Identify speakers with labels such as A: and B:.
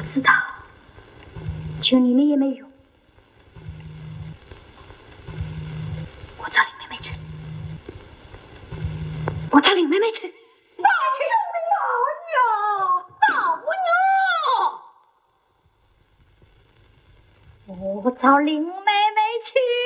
A: 知道，求你们也没用。我找林妹妹去，我找林妹妹去。
B: 大兄弟老娘，老娘，
A: 我找林妹妹去。